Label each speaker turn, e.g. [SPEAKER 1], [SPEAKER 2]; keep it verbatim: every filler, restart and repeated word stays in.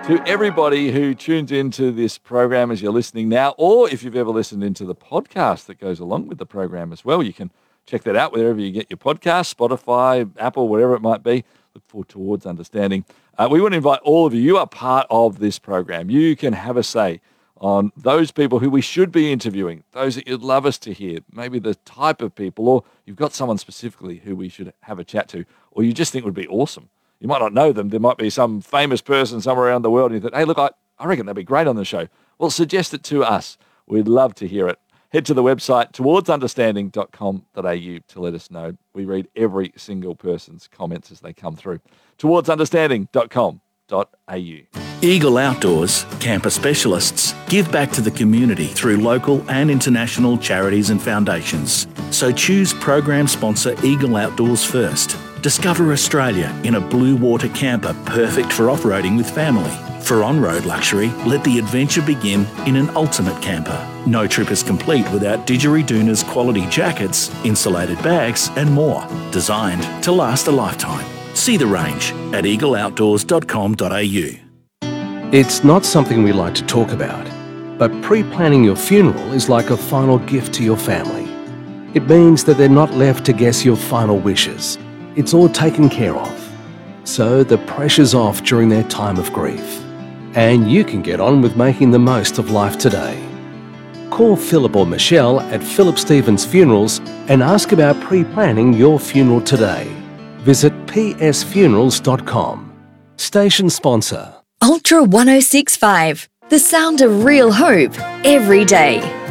[SPEAKER 1] To everybody who tunes into this program as you're listening now, or if you've ever listened into the podcast that goes along with the program as well, you can check that out wherever you get your podcast, Spotify, Apple, wherever it might be. Look forward towards understanding. Uh, we want to invite all of you. You are part of this program. You can have a say on those people who we should be interviewing, those that you'd love us to hear, maybe the type of people, or you've got someone specifically who we should have a chat to, or you just think would be awesome. You might not know them. There might be some famous person somewhere around the world and you think, hey, look, I, I reckon that'd be great on the show. Well, suggest it to us. We'd love to hear it. Head to the website towards understanding dot com dot a u to let us know. We read every single person's comments as they come through. towards understanding dot com dot a u.
[SPEAKER 2] Eagle Outdoors, camper specialists, give back to the community through local and international charities and foundations. So choose program sponsor Eagle Outdoors first. Discover Australia in a blue water camper perfect for off-roading with family. For on-road luxury, let the adventure begin in an ultimate camper. No trip is complete without Didgeridoon's quality jackets, insulated bags and more, designed to last a lifetime. See the range at eagle outdoors dot com dot a u.
[SPEAKER 3] It's not something we like to talk about, but pre-planning your funeral is like a final gift to your family. It means that they're not left to guess your final wishes. It's all taken care of. So the pressure's off during their time of grief. And you can get on with making the most of life today. Call Philip or Michelle at Philip Stevens Funerals and ask about pre-planning your funeral today. Visit p s funerals dot com. Station sponsor.
[SPEAKER 4] Ultra one oh six point five, the sound of real hope every day.